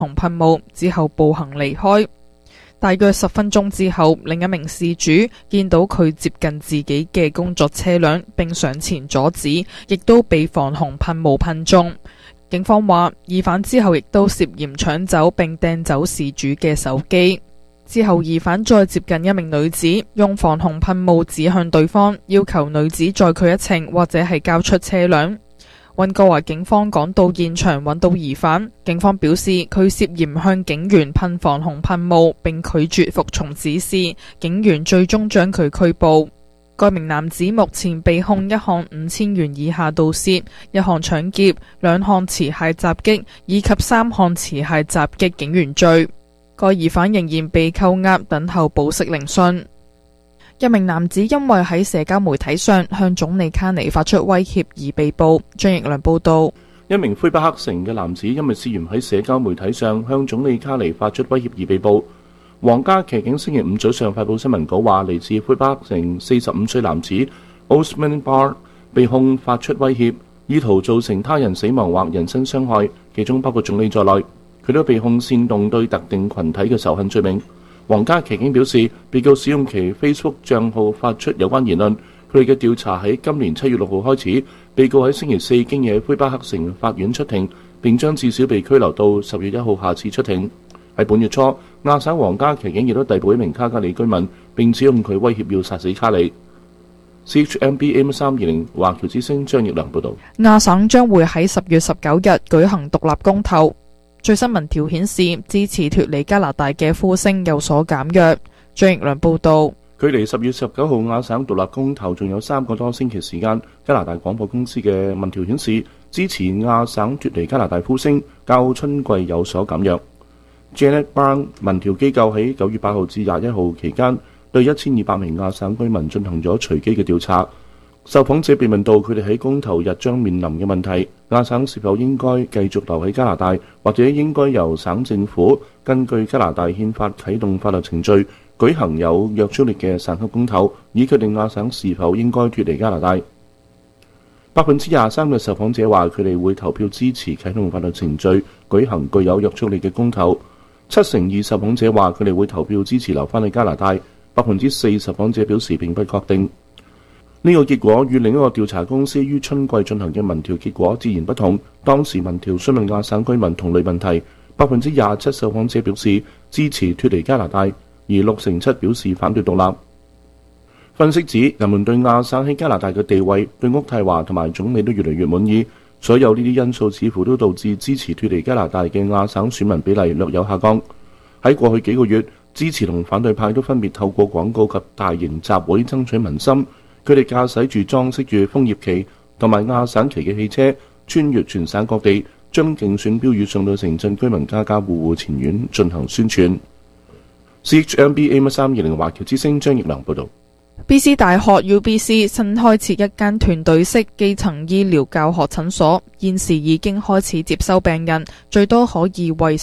紅噴霧之後步行離開。大約10分鐘之後，另一名事主見到佢接近自己嘅工作車輛，並上前阻止，亦都被防紅噴霧噴中。警方話，疑犯之後亦都涉嫌搶走並掟走事主嘅手機。之後疑犯再接近一名女子，用防紅噴霧指向對方，要求女子載佢一程或者係交出車輛。溫哥華警方趕到現場揾到疑犯，警方表示佢涉嫌向警員噴防紅噴霧並拒絕服從指示，警員最終將佢拘捕。該名男子目前被控1項5000元以下盜竊、1項搶劫、2項持械襲擊以及3項持械襲擊警員罪。該疑犯仍然被扣押等候保釋聆訊。一名男子因為喺社交媒體上向總理卡尼發出威脅而被捕。張奕良報道。 一名魁北克城嘅男子因為涉嫌喺社交媒體上向總理卡尼發出威脅而被捕。皇家騎警星期五早上發布新聞稿話，嚟自魁北克城45歲男子 Osman Bar 被控發出威脅，意圖造成他人死亡或人身傷害，其中包括總理在內。佢都被控煽動對特定群體嘅仇恨罪名。皇家騎警表示，被告使用其 Facebook 賬號發出有關言論。佢哋嘅調查喺今年7月6號開始。被告喺星期4經已喺魁北克城法院出庭，並將至少被拘留到10月1號下次出庭。喺本月初，亞省皇家騎警亦都逮捕一名卡加里居民，並指控佢威脅要殺死卡里。CHMB AM320 華僑之聲張奕良報導。 亞省將會喺10月19日舉行獨立公投。最新民調顯示，支持脫離加拿大嘅呼聲有所減弱。張奕良報導。 距離10月19號亞省獨立公投仲有3個多星期時間。加拿大廣播公司嘅民調顯示，支持亞省脫離加拿大呼聲較春季有所減弱。Janet Brown 民調機構喺9月8號至21號期間對1200名亞省居民進行咗隨機嘅調查。受訪者被問到佢哋喺公投日將面臨嘅問題，亞省是否應該繼續留喺加拿大，或者應該由省政府根據加拿大憲法啟動法律程序，舉行有約束力嘅省級公投，以決定亞省是否應該脫離加拿大。23%嘅受訪者話佢哋會投票支持啟動法律程序，舉行具有約束力嘅公投。72%受訪者話佢哋會投票支持留返去加拿大。4%受訪者表示並不確定。呢個結果與另一個調查公司於春季進行嘅民調結果截然不同。當時民調詢問亞省居民同類問題，27%受訪者表示支持脫離加拿大，而67%表示反對獨立。分析指，人們對亞省喺加拿大嘅地位、對渥太華同埋總理都越嚟越滿意。所有呢啲因素似乎都導致支持脫離加拿大嘅亞省選民比例略有下降。喺過去幾個月，支持同反對派都分別透過廣告及大型集會爭取民心。佢哋駕駛住裝飾住楓葉旗同埋亞省旗嘅汽車，穿越全省各地，將競選標語送到城鎮居民家家戶戶前院進行宣傳。CHMB AM320 華僑之聲張奕良報導。 BC 大學 UBC 新開設一間團隊式基層醫療教學診所，現時已經開始接收病人，最多可以為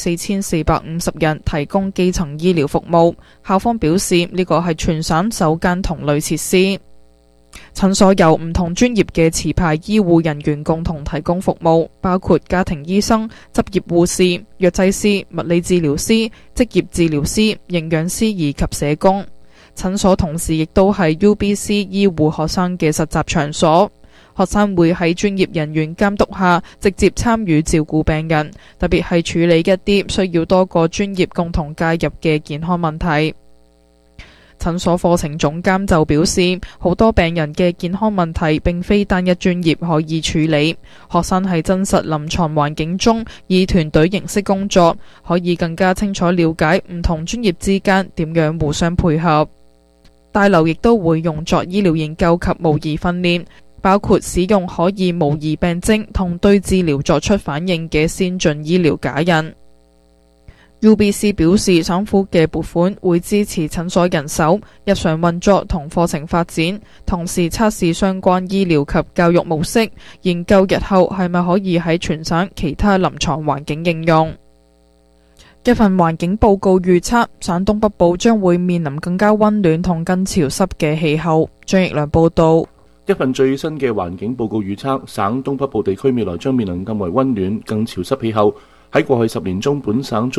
4450人提供基層醫療服務。校方表示，呢個係全省首間同類設施。診所由唔同專業嘅持牌醫護人員共同提供服務，包括家庭醫生、執業護士、藥劑師、物理治療師、職業治療師、營養師以及社工。診所同時亦都係 UBC 醫護學生嘅實習場所，學生會喺專業人員監督下直接參與照顧病人，特別係處理一啲需要多個專業共同介入嘅健康問題。診所課程總監就表示，好多病人嘅健康問題並非單一專業可以處理，學生喺真實臨床環境中以團隊形式工作，可以更加清楚了解唔同專業之間點樣互相配合。大樓亦都會用作醫療研究及模擬訓練，包括使用可以模擬病徵同對治療作出反應嘅先進醫療假人。UBC 表示，省府嘅撥款會支持診所人手、日常運作同課程發展，同時測試相關醫療及教育模式，研究日後係咪可以喺全省其他臨床環境應用。一份環境報告預測，省東北部將會面臨更加溫暖同更潮濕嘅氣候。張奕良報導。 一份最新嘅環境報告預測，省東北部地區未來將面臨更為溫暖、更潮濕氣候。 喺過去10年中，本省